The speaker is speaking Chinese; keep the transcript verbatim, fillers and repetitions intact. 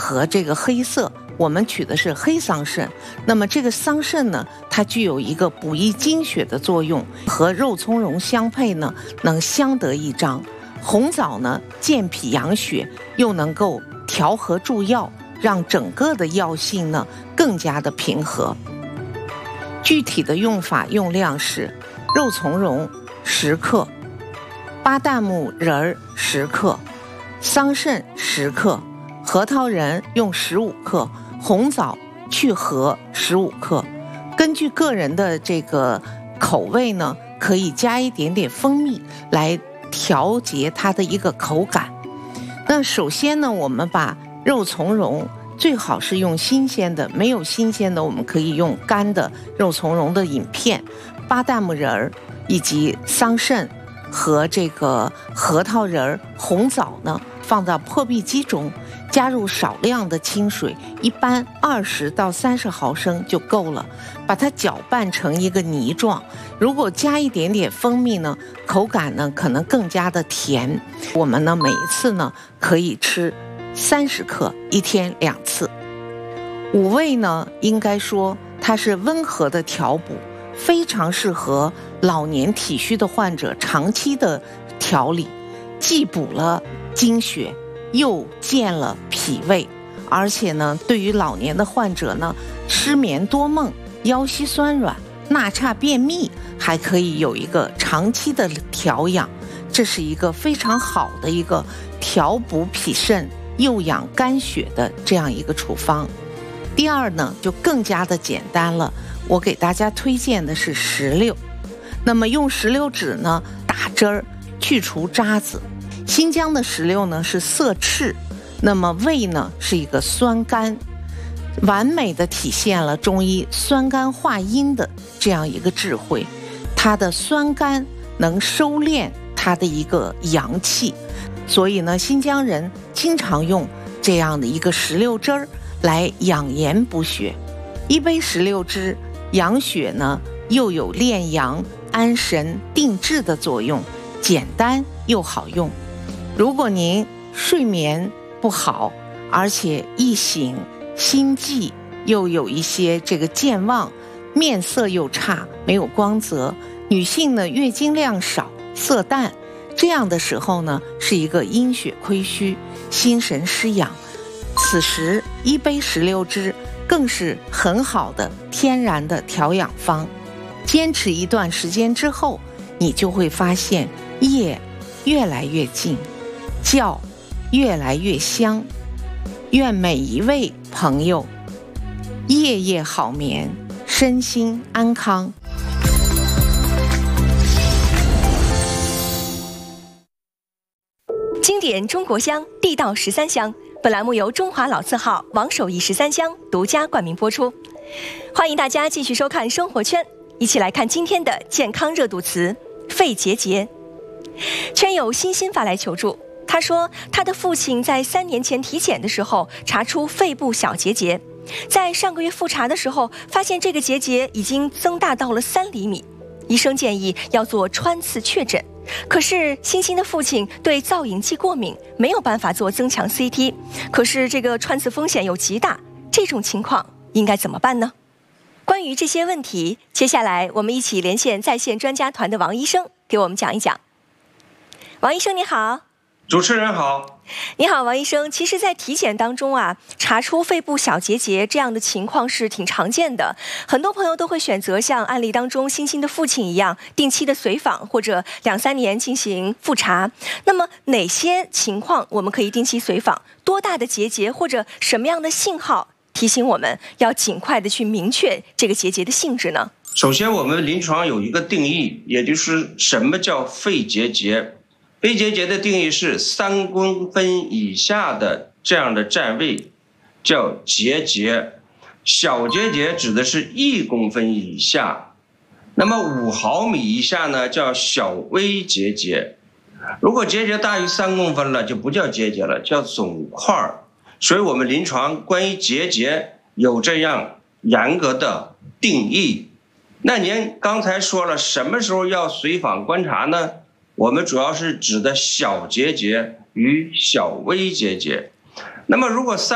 和这个黑色，我们取的是黑桑葚。那么这个桑葚呢，它具有一个补益精血的作用，和肉苁蓉相配呢，能相得益彰。红枣呢，健脾养血，又能够调和助药，让整个的药性呢更加的平和。具体的用法用量是肉苁蓉十克，巴旦木仁儿十克，桑葚十克，核桃仁用十五克，红枣去核十五克。根据个人的这个口味呢，可以加一点点蜂蜜来调节它的一个口感。那首先呢，我们把肉苁蓉最好是用新鲜的，没有新鲜的我们可以用干的肉苁蓉的饮片，巴旦木仁儿以及桑葚和这个核桃仁儿、红枣呢，放到破壁机中，加入少量的清水，一般二十到三十毫升就够了，把它搅拌成一个泥状。如果加一点点蜂蜜呢，口感呢可能更加的甜。我们呢每一次呢可以吃三十克，一天两次。五味呢，应该说它是温和的调补，非常适合老年体虚的患者长期的调理，既补了精血，又健了脾胃。而且呢，对于老年的患者呢，失眠多梦、腰膝酸软、纳差便秘，还可以有一个长期的调养。这是一个非常好的一个调补脾肾、幼养肝血的这样一个处方。第二呢，就更加的简单了，我给大家推荐的是石榴。那么用石榴籽呢打汁儿，去除渣子。新疆的石榴呢是色赤，那么味呢是一个酸甘，完美的体现了中医酸甘化阴的这样一个智慧。它的酸甘能收敛它的一个阳气，所以呢，新疆人经常用这样的一个石榴汁儿来养颜补血。一杯石榴汁养血呢，又有炼阳、安神、定志的作用，简单又好用。如果您睡眠不好，而且一醒心悸，又有一些这个健忘，面色又差，没有光泽，女性呢月经量少，色淡，这样的时候呢，是一个阴血亏虚，心神失养。此时一杯石榴汁更是很好的天然的调养方。坚持一段时间之后，你就会发现夜越来越静，觉越来越香。愿每一位朋友夜夜好眠，身心安康。 经典中国香，地道十三香。本栏目由中华老字号王守义十三香独家冠名播出。欢迎大家继续收看生活圈，一起来看今天的健康热度词肺结节。圈友欣欣发来求助，他说他的父亲在三年前体检的时候查出肺部小结节，在上个月复查的时候发现这个结节已经增大到了三厘米，医生建议要做穿刺确诊。可是欣欣的父亲对造影剂过敏，没有办法做增强 C T， 可是这个穿刺风险又极大，这种情况应该怎么办呢？关于这些问题，接下来我们一起连线在线专家团的王医生，给我们讲一讲。王医生你好。 主持人好。 你好，王医生。其实在体检当中啊，查出肺部小结节这样的情况是挺常见的，很多朋友都会选择像案例当中欣欣的父亲一样，定期的随访或者两三年进行复查。那么哪些情况我们可以定期随访？多大的结节或者什么样的信号提醒我们要尽快的去明确这个结节的性质呢？ 首先我们临床有一个定义，也就是什么叫肺结节。肺结节的定义是三公分以下的这样的占位叫结节，小结节指的是一公分以下，那么五毫米以下呢叫小微结节。如果结节大于三公分了，就不叫结节了，叫肿块。所以我们临床关于结节有这样严格的定义。那您刚才说了，什么时候要随访观察呢？我们主要是指的小结节与小微结节。那么如果三